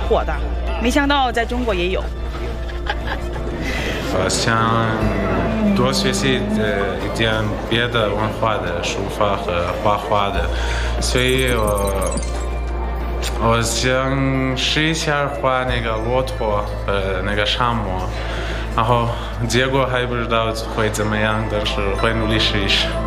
火的，没想到在中国也有。 我想多学习一点别的文化的书法和画画的，所以我想试一下画那个骆驼和那个沙漠，然后结果还不知道会怎么样，但是会努力试一试。